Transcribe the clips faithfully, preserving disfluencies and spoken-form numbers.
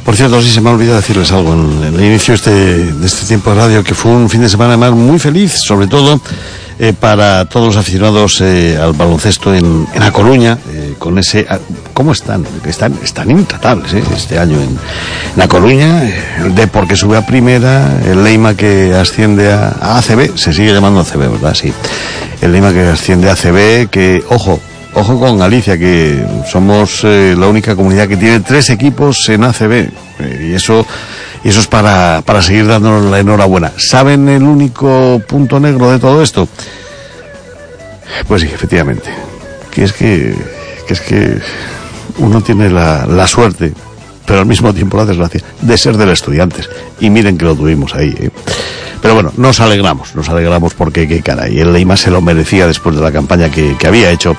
Por cierto, sí se me ha olvidado decirles algo en, en el inicio de este, de este tiempo de radio, que fue un fin de semana además muy feliz, sobre todo eh, para todos los aficionados eh, al baloncesto en, en A Coruña, eh, con ese... ¿Cómo están? Están, están intratables eh, este año en, en A Coruña, eh, el Depor que sube a primera, el Leima que asciende a, a A C B, se sigue llamando A C B, ¿verdad? Sí. El Leima que asciende a A C B, que, ojo, Ojo con Galicia, que somos eh, la única comunidad que tiene tres equipos en A C B, eh, y eso y eso es para, para seguir dándonos la enhorabuena. ¿Saben el único punto negro de todo esto? Pues sí, efectivamente, que es que, que es que uno tiene la, la suerte, pero al mismo tiempo la desgracia, de ser del Estudiantes, y miren que lo tuvimos ahí, ¿eh? Pero bueno, nos alegramos, nos alegramos porque, qué caray, el Leima se lo merecía después de la campaña que, que había hecho,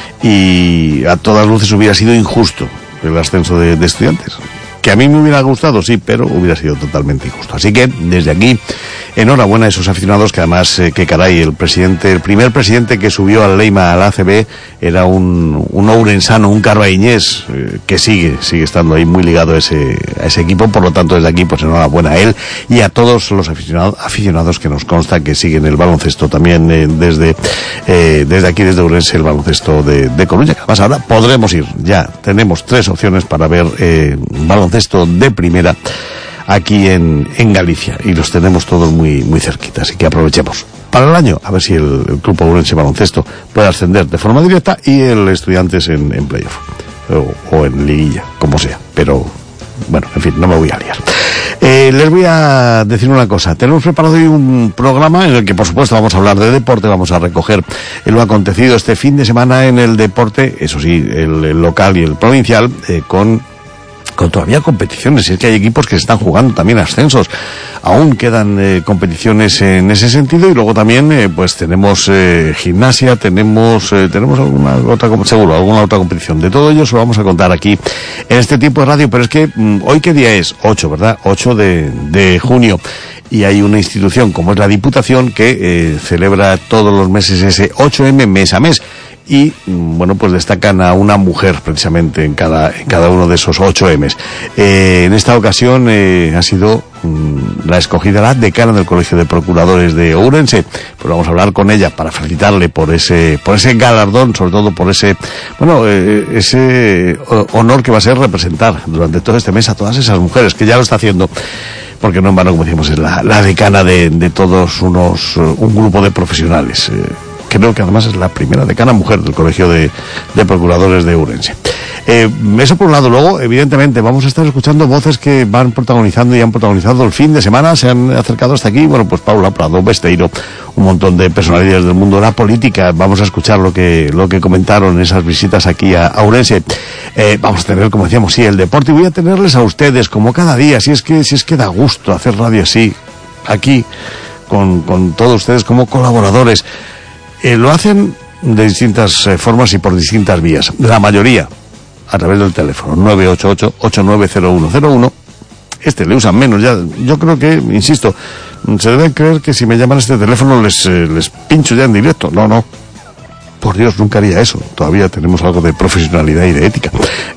y a todas luces hubiera sido injusto el ascenso de, de Estudiantes. Que a mí me hubiera gustado, sí, pero hubiera sido totalmente injusto. Así que, desde aquí, enhorabuena a esos aficionados, que además, eh, que caray, el presidente, el primer presidente que subió al Leima al A C B era un, un ourensano, un carbañés, eh, que sigue, sigue estando ahí muy ligado a ese, a ese equipo. Por lo tanto, desde aquí, pues enhorabuena a él y a todos los aficionados, aficionados que nos consta que siguen el baloncesto también, eh, desde, eh, desde aquí, desde Ourense, el baloncesto de, de Coruña. Que además ahora podremos ir, ya tenemos tres opciones para ver eh, baloncesto de primera aquí en, en Galicia, y los tenemos todos muy, muy cerquita, así que aprovechemos para el año, a ver si el, el Club Ourense Baloncesto puede ascender de forma directa y el Estudiantes en, en playoff o, o en liguilla, como sea, pero bueno, en fin, no me voy a liar. Eh, les voy a decir una cosa. Tenemos preparado hoy un programa en el que, por supuesto, vamos a hablar de deporte, vamos a recoger lo acontecido este fin de semana en el deporte, eso sí, el, el local y el provincial, eh, con con todavía competiciones. Es que hay equipos que se están jugando también ascensos. Aún quedan eh, competiciones en ese sentido, y luego también eh, pues tenemos eh, gimnasia, tenemos eh, tenemos alguna otra, seguro, alguna otra competición. De todo ello se lo vamos a contar aquí en este tiempo de radio, pero es que mmm, hoy qué día es, ocho, ¿verdad? ocho de, de junio. Y hay una institución como es la Diputación que eh, celebra todos los meses ese ocho eme mes a mes. Y, bueno, pues destacan a una mujer precisamente en cada, en cada uno de esos ocho emes. Eh, en esta ocasión eh, ha sido mm, la escogida la decana del Colegio de Procuradores de Ourense. Pues vamos a hablar con ella para felicitarle por ese, por ese galardón, sobre todo por ese, bueno, eh, ese honor que va a ser representar durante todo este mes a todas esas mujeres, que ya lo está haciendo. Porque no en vano, como decimos, es la, la decana de, de todos unos, un grupo de profesionales. Eh, Creo que además es la primera decana mujer del Colegio de, de Procuradores de Ourense. Eh, eso por un lado. Luego, evidentemente, vamos a estar escuchando voces que van protagonizando y han protagonizado el fin de semana. Se han acercado hasta aquí, bueno, pues Paula Prado, Besteiro, un montón de personalidades del mundo de la política. Vamos a escuchar lo que lo que comentaron en esas visitas aquí a, a Ourense. Eh, vamos a tener, como decíamos, sí, el deporte, y voy a tenerles a ustedes, como cada día, si es que, si es que da gusto hacer radio así, aquí, con, con todos ustedes como colaboradores. Eh, lo hacen de distintas eh, formas y por distintas vías. La mayoría a través del teléfono nueve ocho ocho, ocho nueve cero uno cero uno. Este le usan menos ya. Yo creo que, insisto, se deben creer que si me llaman a este teléfono les, eh, les pincho ya en directo. No, no. Por Dios, nunca haría eso. Todavía tenemos algo de profesionalidad y de ética.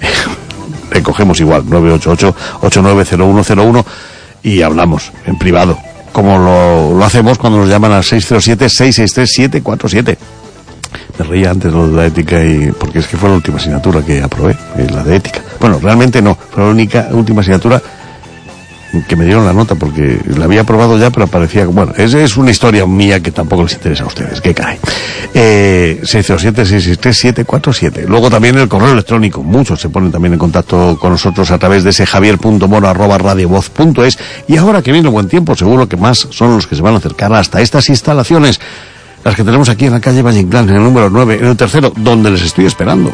Le cogemos igual, nueve ocho ocho, ocho nueve cero uno cero uno, y hablamos en privado, como lo, lo hacemos cuando nos llaman al seis cero siete, seis seis tres, siete cuatro siete. Me reía antes lo de la ética, y porque es que fue la última asignatura que aprobé, la de ética. Bueno, realmente no, fue la única última asignatura que me dieron la nota, porque la había aprobado ya, pero parecía, bueno, es, es una historia mía que tampoco les interesa a ustedes, qué caray. Eh, seis cero siete, seis seis tres, siete cuatro siete. Luego también el correo electrónico, muchos se ponen también en contacto con nosotros a través de ese javier punto moro arroba radiovoz punto es, y ahora que viene el buen tiempo, seguro que más son los que se van a acercar hasta estas instalaciones, las que tenemos aquí en la calle Valle Inclán, en el número nueve, en el tercero, donde les estoy esperando.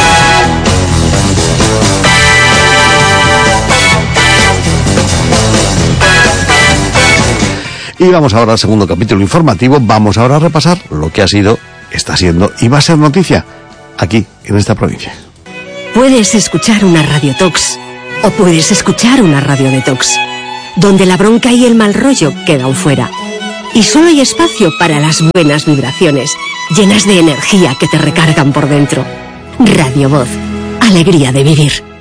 Y vamos ahora al segundo capítulo informativo. Vamos ahora a repasar lo que ha sido, está siendo y va a ser noticia aquí, en esta provincia. Puedes escuchar una radiotox o puedes escuchar una radiodetox, donde la bronca y el mal rollo quedan fuera. Y solo hay espacio para las buenas vibraciones, llenas de energía que te recargan por dentro. Radio Voz, alegría de vivir.